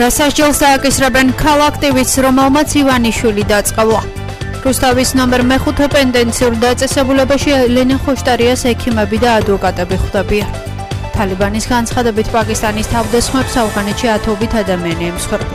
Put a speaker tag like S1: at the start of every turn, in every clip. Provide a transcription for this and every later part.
S1: რასასჯელს დააკისრებენ ქალაქტივისტს, რომელმაც ივანიშვილი დაწყალვა. რუსთავის ნომერ მეხუთე პენდენციურ დაწესებულებაში ელენე ხოშტარიას ექიმები და ადვოკატები ხვდებიან. თალიბანის განცხადებით პაკისტანის თავდასხმებს ავღანეთში ათობით ადამიანი ემსხვერპლა.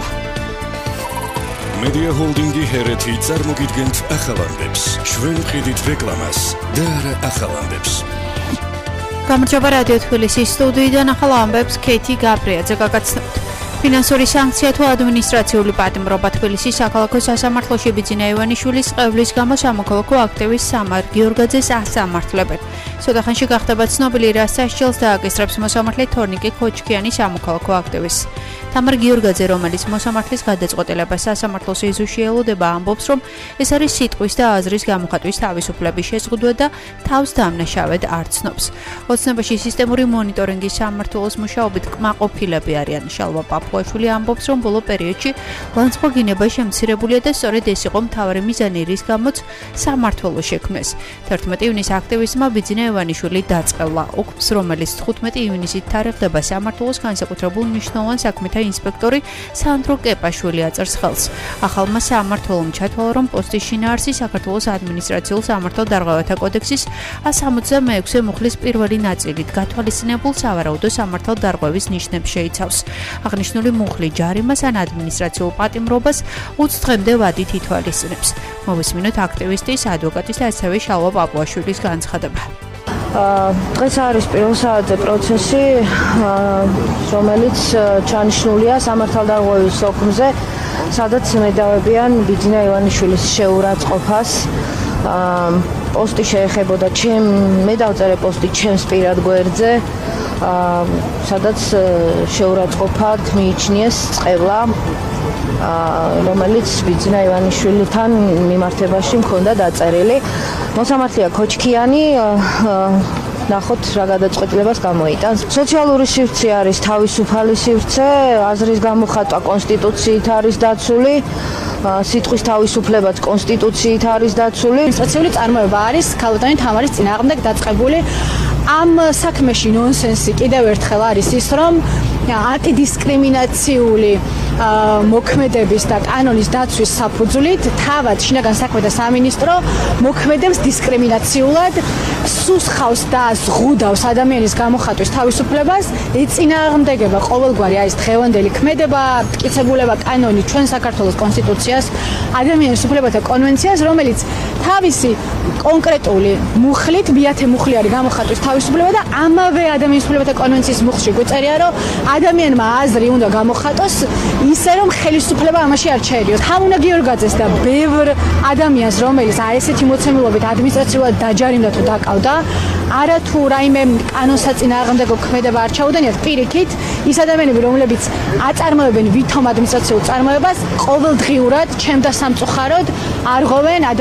S2: Media Holdingi ჰერეთი წარმოგიდგენთ ახალ ამბებს. ჩვენ ვყიდით რეკლამას და არა ახალ ამბებს.
S1: გამარჯობა რადიო თბილისის სტუდიიდან ახალ ამბებს ქეთი გაბრიაძე გაგაცნობთ. ფინანსური სანქცია თუ ადმინისტრაციული პატიმრობა თბილისის საქალაქო სასამართლოში ბიძინა ივანიშვილის ყევლის გამო სამოქალაქო აქტივისტ სამარ გიორგაძეს ასამართლებენ. სოდახანში გახდება ცნობილი რა სასჯელს დააკისრებს მოსამართლე თორნიკე ქოჩქიანი სამოქალაქო აქტივისტს. თამარ გიორგაძე, რომელიც მოსამართლის გადაწყვეტილებას სასამართლოს ეზოში ელოდება, ამბობს, რომ ეს არის სიტყვის და აზრის გამოხატვის თავისუფლების შეზღუდვა და თავს დამნაშავედ არ ცნობს. ოცნებაში სისტემური მონიტორინგის სამმართველოს მუშაობით კმაყოფილები არიან. შალვა პაპუაშვილი ამბობს, რომ ბოლო პერიოდში ლანძღვაგინება შემცირებულია და სწორედ ეს იყო მთავარი მიზანი, რის გამოც სამმართველო შექმნეს. 11 ივნისს აქტივისტმა ბიძინა ივანიშვილი დაწყევლა. ოქს, რომელიც 15 ივნისით თარიღდება სამმართველოს განსაკუთრებულ მნიშვნელოვან საქმეთა ინსპექტორი სანდრო კეპაშვილი აწერს ხელს. ახალმა სამმართველომ ჩათვალა, რომ პოსტის შინაარსი საქართველოს ადმინისტრაციულ სამართალდარღვევათა კოდექსის 166 მუხლის პირველი ნაწილით გათვალისწინებულ სავარაუდო სამართალდარღვევის ნიშნებს შეიცავს. აღნიშნული მუხლი ჯარიმას ან ადმინისტრაციულ პატიმრობას 20 დღემდე ვადით ითვალისწინებს. მოვისმინოთ აქტივისტის, ადვოკატის და ასევე შალვა პაპუაშვილის განცხადება.
S3: დღეს არის პირველ საათზე პროცესი, რომელიც ჩანიშნულია სამართალდარღვევის სოქმზე, სადაც მედავებიან ბიძინა ივანიშვილის შეურაცხყოფას. პოსტი შეეხებოდა მე დავწერე პოსტი ჩემს პირად გვერდზე, სადაც შეურაცხყოფად მიიჩნიეს წყევლა, რომელიც ბიძინა ივანიშვილთან მიმართებაში მქონდა დაწერილი. მოსამართლეა ქოჩქიანი, ნახოთ რა გადაწყვეტილებას გამოიტანს. სოციალური სივრცე არის თავისუფალი სივრცე, აზრის გამოხატვა კონსტიტუციით არის დაცული, სიტყვის თავისუფლებაც კონსტიტუციით არის დაცული.
S4: ადმინისტრაციული წარმოება არის ქალბატონი თამარის წინააღმდეგ დაწყებული. ამ საქმეში ნონსენსი კიდევ ერთხელ არის ის, რომ ანტიდისკრიმინაციული მოქმედების და კანონის დაცვის საფუძვლით თავად შინაგან საქმეთა სამინისტრო მოქმედებს დისკრიმინაციულად, სუსხავს და ზღუდავს ადამიანის გამოხატვის თავისუფლებას, ეწინააღმდეგება ყოველგვარი არის დღევანდელი ქმედება, მტკიცებულება კანონი ჩვენ საქართველოს კონსტიტუციას, ადამიანის უფლებათა კონვენციას, რომელიც თავისი კონკრეტული მუხლით, მეათე მუხლი არის გამოხატვის თავისუფლება და ამავე ადამიანის უფლებათა კონვენციის მუხლში გვეწერია, რომ ადამიანმა აზრი უნდა გამოხატოს ისე, რომ ხელისუფლება ამაში არ ჩაერიოს. თამუნა გიორგაძეს და ბევრ ადამიანს, რომელიც ესეთი მოცემულობით ადმინისტრაციულად დაჯარიმდა თუ დაკავდა, არა თუ რაიმე კანონსაწინააღმდეგო ქმედება არ ჩაუდენიათ, პირიქით, ის ადამიანები, რომლებიც აწარმოებენ ვითომ ადმინისტრაციულ წარმოებას, ყოველდღიურად ჩემ და სამწუხაროდ არღვევენ